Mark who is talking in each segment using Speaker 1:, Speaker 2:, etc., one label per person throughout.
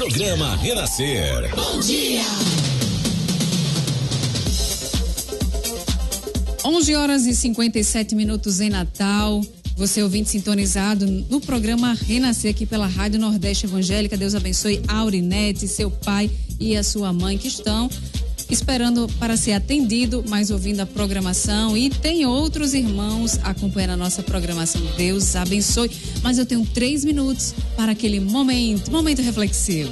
Speaker 1: Programa Renascer.
Speaker 2: Bom dia!
Speaker 3: 11h57 em Natal. Você ouvinte sintonizado no programa Renascer aqui pela Rádio Nordeste Evangélica. Deus abençoe a Aurinete, seu pai e a sua mãe que estão esperando para ser atendido, mas ouvindo a programação, e tem outros irmãos acompanhando a nossa programação. Deus abençoe. Mas eu tenho 3 minutos para aquele momento reflexivo.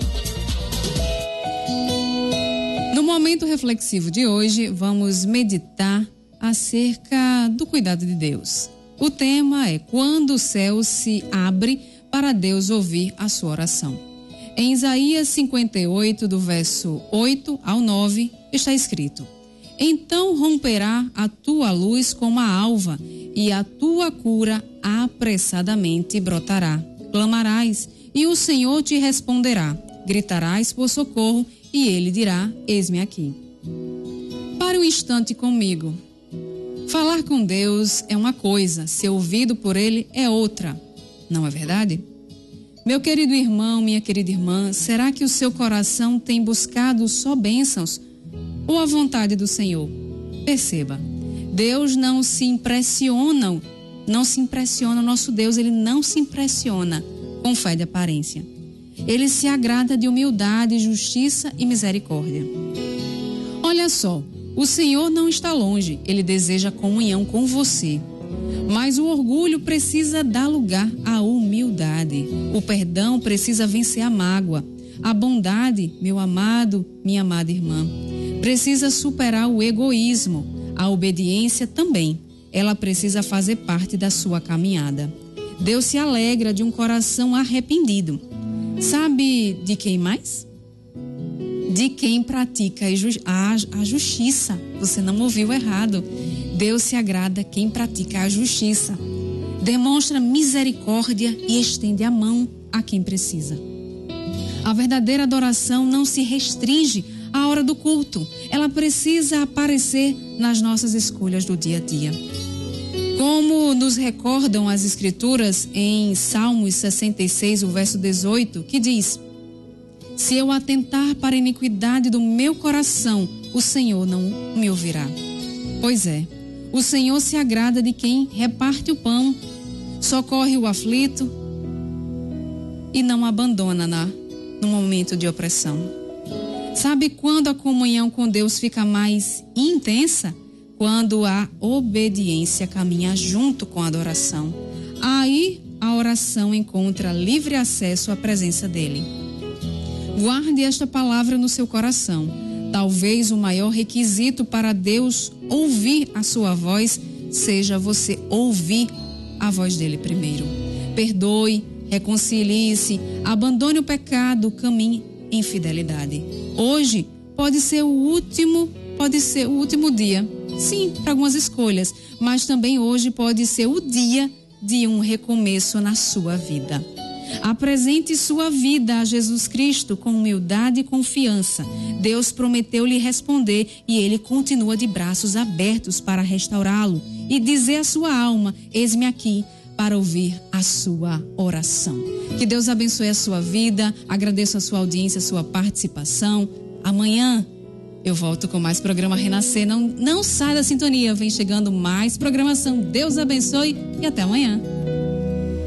Speaker 3: No momento reflexivo de hoje, vamos meditar acerca do cuidado de Deus. O tema é quando o céu se abre para Deus ouvir a sua oração. Em Isaías 58, do verso 8 ao 9, está escrito: Então romperá a tua luz como a alva, e a tua cura apressadamente brotará. Clamarás, e o Senhor te responderá. Gritarás por socorro, e ele dirá: Eis-me aqui. Pare um instante comigo. Falar com Deus é uma coisa, ser ouvido por Ele é outra. Não é verdade? Meu querido irmão, minha querida irmã, será que o seu coração tem buscado só bênçãos ou a vontade do Senhor? Perceba, Deus não se impressiona, nosso Deus, Ele não se impressiona com fé de aparência. Ele se agrada de humildade, justiça e misericórdia. Olha só, o Senhor não está longe, Ele deseja comunhão com você. Mas o orgulho precisa dar lugar à humildade. O perdão precisa vencer a mágoa. A bondade, meu amado, minha amada irmã, precisa superar o egoísmo. A obediência também. Ela precisa fazer parte da sua caminhada. Deus se alegra de um coração arrependido. Sabe de quem mais? De quem pratica a justiça. Você não ouviu errado. Deus se agrada quem pratica a justiça. Demonstra misericórdia e estende a mão a quem precisa. A verdadeira adoração não se restringe à hora do culto. Ela precisa aparecer nas nossas escolhas do dia a dia. Como nos recordam as Escrituras em Salmos 66, o verso 18, que diz: Se eu atentar para a iniquidade do meu coração, o Senhor não me ouvirá. Pois é, o Senhor se agrada de quem reparte o pão, socorre o aflito e não abandona no momento de opressão. Sabe quando a comunhão com Deus fica mais intensa? Quando a obediência caminha junto com a adoração. Aí a oração encontra livre acesso à presença dele. Guarde esta palavra no seu coração. Talvez o maior requisito para Deus ouvir a sua voz seja você ouvir a voz dele primeiro. Perdoe, reconcilie-se, abandone o pecado, caminhe em fidelidade. Hoje pode ser o último dia. Sim, para algumas escolhas, mas também hoje pode ser o dia de um recomeço na sua vida. Apresente sua vida a Jesus Cristo com humildade e confiança. Deus prometeu lhe responder e Ele continua de braços abertos para restaurá-lo e dizer à sua alma: eis-me aqui, para ouvir a sua oração. Que Deus abençoe a sua vida. Agradeço a sua audiência, a sua participação. Amanhã eu volto com mais programa Renascer. Não sai da sintonia, vem chegando mais programação. Deus abençoe e até amanhã.